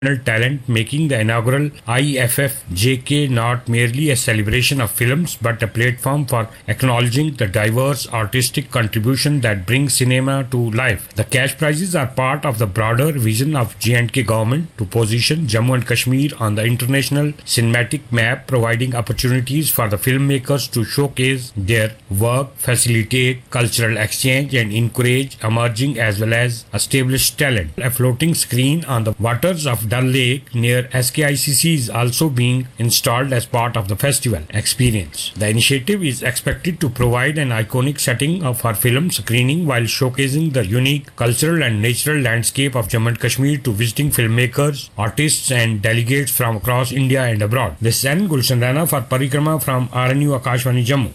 talent, making the inaugural IFFJK not merely a celebration of films but a platform for acknowledging the diverse artistic contribution that brings cinema to life. The cash prizes are part of the broader vision of J&K government to position Jammu and Kashmir on the international cinematic map, providing opportunities for the filmmakers to showcase their work, facilitate cultural exchange and encourage emerging as well as established talent. A floating screen on the waters of Dal Lake near SKICC is also being installed as part of the festival experience. The initiative is expected to provide an iconic setting for film screening while showcasing the unique cultural and natural landscape of Jammu and Kashmir to visiting filmmakers, artists and delegates from across India and abroad. This is N. Gulshan Rana for Parikrama from RNU Akashvani Jammu.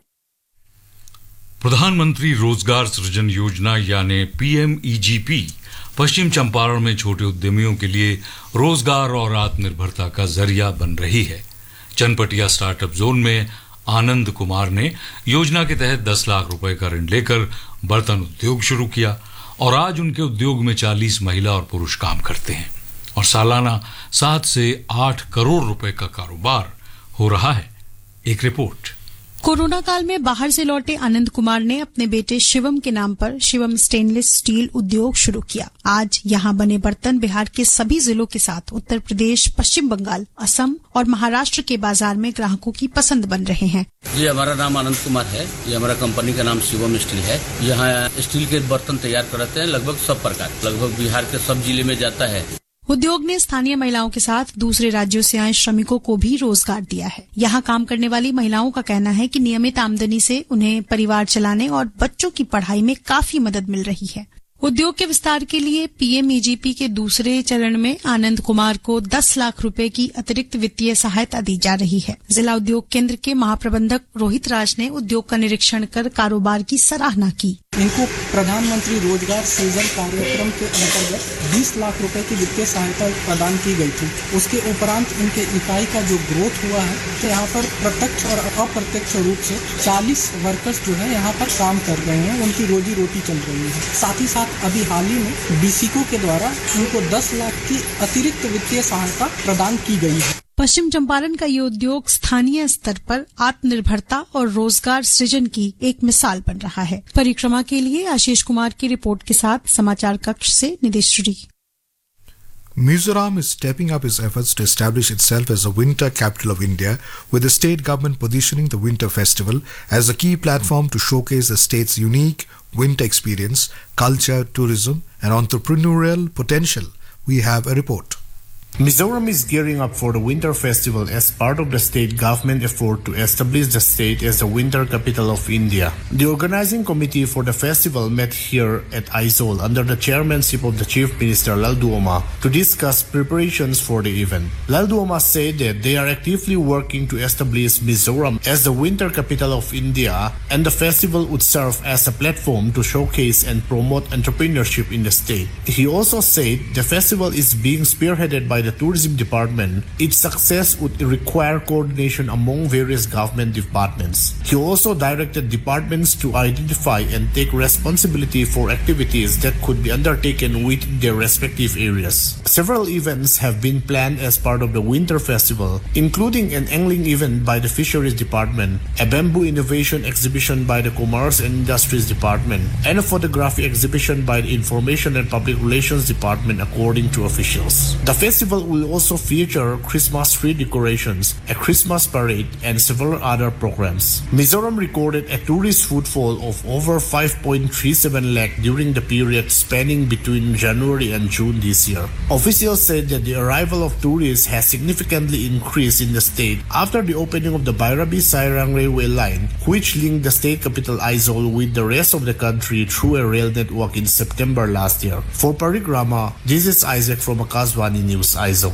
प्रधानमंत्री रोजगार सृजन योजना यानी PMEGP पश्चिम चंपारण में छोटे उद्यमियों के लिए रोजगार और आत्मनिर्भरता का जरिया बन रही है। चनपटिया स्टार्टअप जोन में आनंद कुमार ने योजना के तहत 10 लाख रुपए का ऋण लेकर बर्तन उद्योग शुरू किया और आज उनके उद्योग में 40 महिला और पुरुष काम करते हैं और सालाना 7 से 8 करोड़ रुपए का कारोबार हो रहा है। एक रिपोर्ट। कोरोना काल में बाहर से लौटे आनंद कुमार ने अपने बेटे शिवम के नाम पर शिवम स्टेनलेस स्टील उद्योग शुरू किया। आज यहां बने बर्तन बिहार के सभी जिलों के साथ उत्तर प्रदेश, पश्चिम बंगाल, असम और महाराष्ट्र के बाजार में ग्राहकों की पसंद बन रहे हैं। जी, हमारा नाम आनंद कुमार है। ये हमारा कंपनी का नाम शिवम स्टील है। यहाँ स्टील के बर्तन तैयार करते हैं, लगभग सब प्रकार, लगभग बिहार के सब जिले में जाता है। उद्योग ने स्थानीय महिलाओं के साथ दूसरे राज्यों से आए श्रमिकों को भी रोजगार दिया है। यहाँ काम करने वाली महिलाओं का कहना है कि नियमित आमदनी से उन्हें परिवार चलाने और बच्चों की पढ़ाई में काफी मदद मिल रही है। उद्योग के विस्तार के लिए PMEGP के दूसरे चरण में आनंद कुमार को 10 लाख रुपए की अतिरिक्त वित्तीय सहायता दी जा रही है। जिला उद्योग केंद्र के महाप्रबंधक रोहित राज ने उद्योग का निरीक्षण कर कारोबार की सराहना की। इनको प्रधानमंत्री रोजगार सृजन कार्यक्रम के अंतर्गत 20 लाख रुपए की वित्तीय सहायता प्रदान की गई थी। उसके उपरांत इनके इकाई का जो ग्रोथ हुआ है, तो यहाँ पर प्रत्यक्ष और अप्रत्यक्ष रूप से 40 वर्कर्स जो है यहाँ पर काम कर रहे हैं, उनकी रोजी रोटी चल रही है। साथ ही साथ अभी हाल ही में बीसीको के द्वारा इनको 10 लाख की अतिरिक्त वित्तीय सहायता प्रदान की गई है। पश्चिम चंपारण का ये उद्योग स्थानीय स्तर पर आत्मनिर्भरता और रोजगार सृजन की एक मिसाल बन रहा है। परिक्रमा के लिए आशीष कुमार की रिपोर्ट के साथ समाचार कक्ष से निदेश्वरी। Mizoram is stepping up its efforts to establish itself as the winter capital of India, with the state government positioning the Winter Festival as a key platform to showcase the state's unique winter experience, culture, tourism and entrepreneurial potential. We have a report. Mizoram is gearing up for the Winter Festival as part of the state government effort to establish the state as the winter capital of India. The organizing committee for the festival met here at Aizawl under the chairmanship of the Chief Minister Laldu Oma to discuss preparations for the event. Laldu Oma said that they are actively working to establish Mizoram as the winter capital of India, and the festival would serve as a platform to showcase and promote entrepreneurship in the state. He also said the festival is being spearheaded by the tourism department. Its success would require coordination among various government departments. He also directed departments to identify and take responsibility for activities that could be undertaken within their respective areas. Several events have been planned as part of the Winter Festival, including an angling event by the Fisheries Department, a bamboo innovation exhibition by the Commerce and Industries Department, and a photography exhibition by the Information and Public Relations Department, according to officials. The festival will also feature Christmas tree decorations, a Christmas parade, and several other programs. Mizoram recorded a tourist footfall of over 5.37 lakh during the period spanning between January and June this year. Officials said that the arrival of tourists has significantly increased in the state after the opening of the Bairabi-Sairang railway line, which linked the state capital Aizawl with the rest of the country through a rail network in September last year. For Parikrama, this is Isaac from Akashvani News, Aizawl.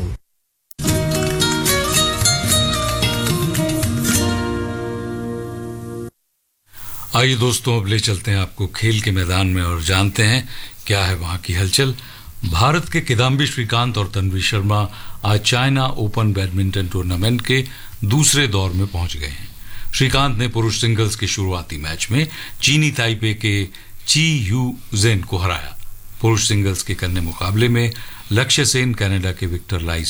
आइए दोस्तों, अब ले चलते हैं आपको खेल के मैदान में और जानते हैं क्या है वहां की हलचल। भारत के किदाम्बी श्रीकांत और तन्वी शर्मा आज चाइना ओपन बैडमिंटन टूर्नामेंट के दूसरे दौर में पहुंच गए हैं। श्रीकांत ने पुरुष सिंगल्स के शुरुआती मैच में चीनी ताइपे के ची यू जेन को हराया। पुरुष सिंगल्स के कन्या मुकाबले में लक्ष्य सेन कनाडा के विक्टर लाइस